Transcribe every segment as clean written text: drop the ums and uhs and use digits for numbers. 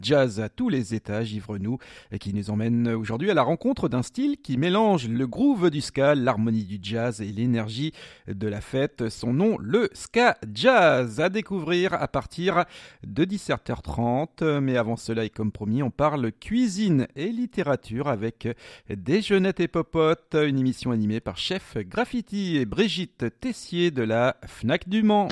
Jazz à tous les étages, Ivre-nous, qui nous emmène aujourd'hui à la rencontre d'un style qui mélange le groove du ska, l'harmonie du jazz et l'énergie de la fête. Son nom, le Ska Jazz, à découvrir à partir de 17h30. Mais avant cela, et comme promis, on parle cuisine et littérature avec Déjeunette et Popote, une émission animée par Chef Graffiti et Brigitte Tessier de la Fnac du Mans.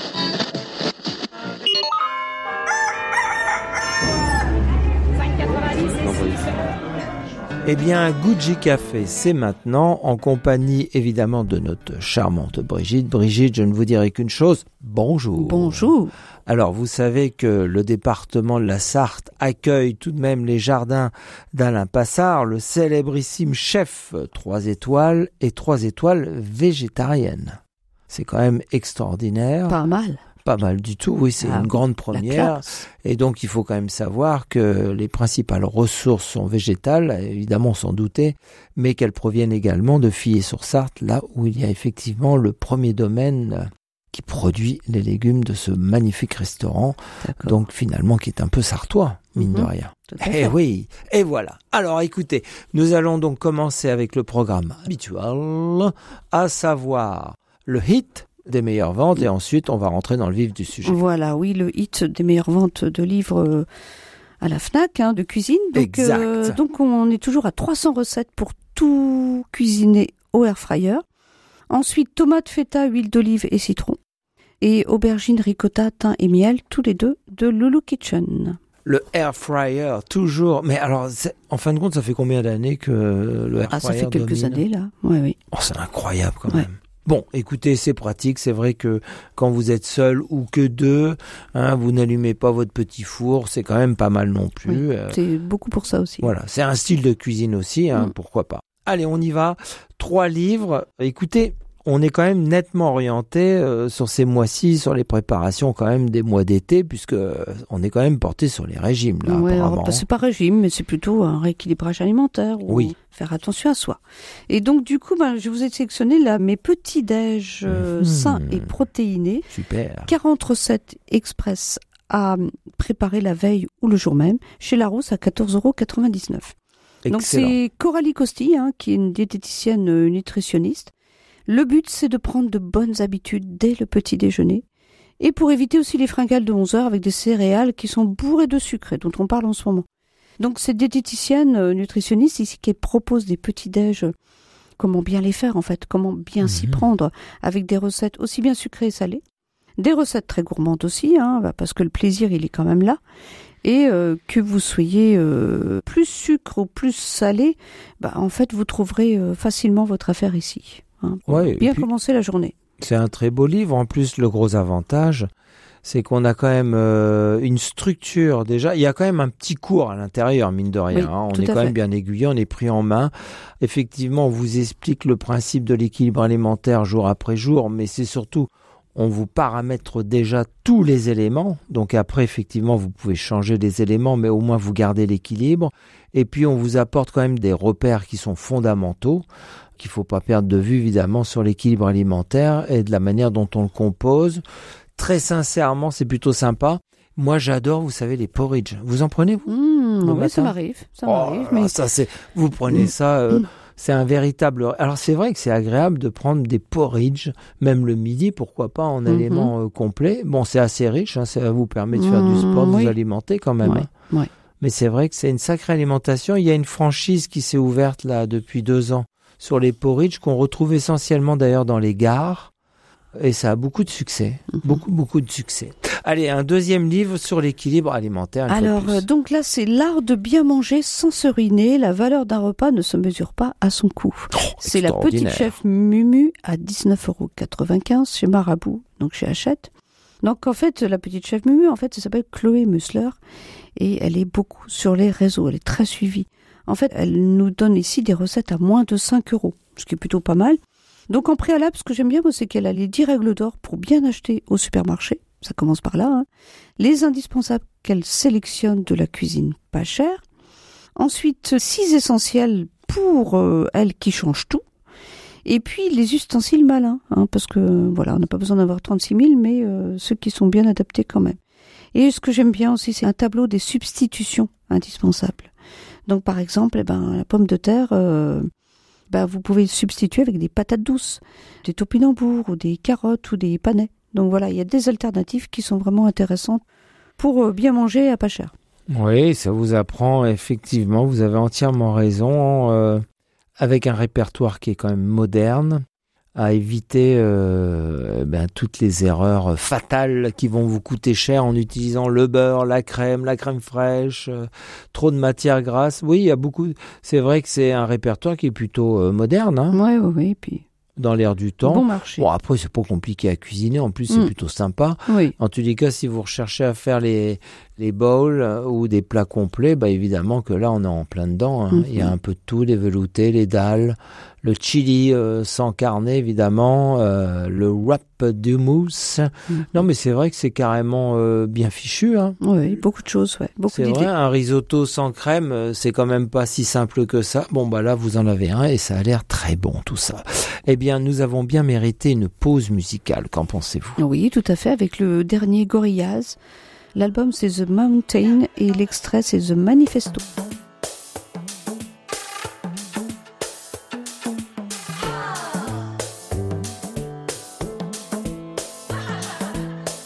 Eh bien, Gucci Café, c'est maintenant, en compagnie évidemment de notre charmante Brigitte. Brigitte, je ne vous dirai qu'une chose, bonjour. Bonjour. Alors, vous savez que le département de la Sarthe accueille tout de même les jardins d'Alain Passard, le célébrissime chef 3 étoiles et 3 étoiles végétariennes. C'est quand même extraordinaire. Pas mal. Pas mal du tout, oui, c'est une grande première. Et donc, il faut quand même savoir que les principales ressources sont végétales, évidemment, sans douter, mais qu'elles proviennent également de Fillers-sur-Sarthe, là où il y a effectivement le premier domaine qui produit les légumes de ce magnifique restaurant. D'accord. Donc, finalement, qui est un peu sartois, mine de rien. Eh oui, et voilà. Alors, écoutez, nous allons donc commencer avec le programme habituel, à savoir le hit des meilleures ventes, et ensuite on va rentrer dans le vif du sujet. Voilà, oui, le hit des meilleures ventes de livres à la Fnac, de cuisine. Donc, exact. Donc on est toujours à 300 recettes pour tout cuisiner au air fryer. Ensuite, tomates, feta, huile d'olive et citron. Et aubergines, ricotta, thym et miel, tous les deux de Lulu Kitchen. Le air fryer, toujours. Mais alors, en fin de compte, ça fait combien d'années que le air fryer ça fait quelques domine années, là. Oui. Oh, c'est incroyable quand même. Bon, écoutez, c'est pratique. C'est vrai que quand vous êtes seul ou que deux, vous n'allumez pas votre petit four. C'est quand même pas mal non plus. Oui, c'est beaucoup pour ça aussi. Voilà, c'est un style de cuisine aussi, pourquoi pas. Allez, on y va. 3 livres. Écoutez, on est quand même nettement orienté sur ces mois-ci, sur les préparations quand même des mois d'été, puisque on est quand même porté sur les régimes là. Ouais, apparemment. C'est pas régime, mais c'est plutôt un rééquilibrage alimentaire. Oui. Faire attention à soi. Et donc du coup, je vous ai sélectionné là mes petits déj sains et protéinés. Super. 40 recettes express à préparer la veille ou le jour même chez Larousse à 14,99 €. Donc c'est Coralie Costi, qui est une diététicienne nutritionniste. Le but, c'est de prendre de bonnes habitudes dès le petit déjeuner. Et pour éviter aussi les fringales de 11 heures avec des céréales qui sont bourrées de sucre, dont on parle en ce moment. Donc cette diététicienne nutritionniste ici qui propose des petits déj, comment bien les faire en fait, comment bien s'y prendre, avec des recettes aussi bien sucrées et salées. Des recettes très gourmandes aussi, parce que le plaisir il est quand même là. Et que vous soyez plus sucre ou plus salé, en fait vous trouverez facilement votre affaire ici. Pour bien commencer la journée. C'est un très beau livre. En plus, le gros avantage, c'est qu'on a quand même une structure déjà. Il y a quand même un petit cours à l'intérieur, mine de rien. On est quand même bien aiguillé, on est pris en main. Effectivement, on vous explique le principe de l'équilibre alimentaire jour après jour, mais c'est surtout, on vous paramètre déjà tous les éléments. Donc après, effectivement, vous pouvez changer les éléments, mais au moins vous gardez l'équilibre. Et puis, on vous apporte quand même des repères qui sont fondamentaux, qu'il ne faut pas perdre de vue, évidemment, sur l'équilibre alimentaire et de la manière dont on le compose. Très sincèrement, c'est plutôt sympa. Moi, j'adore, vous savez, les porridge. Vous en prenez, vous Oui, ça m'arrive. Mais... vous prenez ça, c'est un véritable... Alors, c'est vrai que c'est agréable de prendre des porridge, même le midi, pourquoi pas, en aliments complets. Bon, c'est assez riche, ça vous permet de faire du sport, de vous alimenter quand même. Oui. Mais c'est vrai que c'est une sacrée alimentation. Il y a une franchise qui s'est ouverte là depuis 2 ans sur les porridge, qu'on retrouve essentiellement d'ailleurs dans les gares. Et ça a beaucoup de succès. Beaucoup de succès. Allez, un deuxième livre sur l'équilibre alimentaire. Alors, donc là, c'est l'art de bien manger sans se ruiner. La valeur d'un repas ne se mesure pas à son coût. C'est la petite chef Mumu à 19,95 € chez Marabout, donc chez Hachette. Donc en fait, la petite chef Mumu, elle s'appelle Chloé Musler. Et elle est beaucoup sur les réseaux. Elle est très suivie. En fait, elle nous donne ici des recettes à moins de 5 €, ce qui est plutôt pas mal. Donc en préalable, ce que j'aime bien, c'est qu'elle a les 10 règles d'or pour bien acheter au supermarché. Ça commence par là. Les indispensables qu'elle sélectionne de la cuisine pas chère. Ensuite, 6 essentiels pour elle qui change tout. Et puis les ustensiles malins, parce que voilà, on n'a pas besoin d'avoir 36 000, mais ceux qui sont bien adaptés quand même. Et ce que j'aime bien aussi, c'est un tableau des substitutions indispensables. Donc par exemple, la pomme de terre, vous pouvez le substituer avec des patates douces, des topinambours ou des carottes ou des panais. Donc voilà, il y a des alternatives qui sont vraiment intéressantes pour bien manger à pas cher. Oui, ça vous apprend, effectivement, vous avez entièrement raison, avec un répertoire qui est quand même moderne, à éviter toutes les erreurs fatales qui vont vous coûter cher en utilisant le beurre, la crème fraîche, trop de matière grasse. Oui, il y a beaucoup. C'est vrai que c'est un répertoire qui est plutôt moderne. Hein, oui, puis dans l'air du temps. Bon marché. Bon, après, c'est pas compliqué à cuisiner. En plus, c'est plutôt sympa. Oui. En tous les cas, si vous recherchez à faire les bowls ou des plats complets, évidemment que là, on est en plein dedans. Hein. Il y a un peu de tout, les veloutés, les dalles, le chili sans carne, évidemment, le wrap d'hummus. Non, mais c'est vrai que c'est carrément bien fichu. Hein. Oui, beaucoup de choses, ouais. Beaucoup c'est d'idées. Vrai, un risotto sans crème, c'est quand même pas si simple que ça. Bon, là, vous en avez un et ça a l'air très bon, tout ça. Eh bien, nous avons bien mérité une pause musicale. Qu'en pensez-vous ? Oui, tout à fait, avec le dernier Gorillaz. L'album, c'est The Mountain et l'extrait, c'est The Manifesto.